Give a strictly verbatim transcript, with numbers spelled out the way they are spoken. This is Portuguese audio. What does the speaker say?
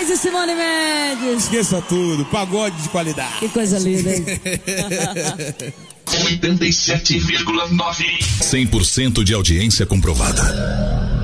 Moraes e Simone Mendes. Esqueça tudo, pagode de qualidade. Que coisa linda, hein? oitenta e sete vírgula nove. cem por cento de audiência comprovada.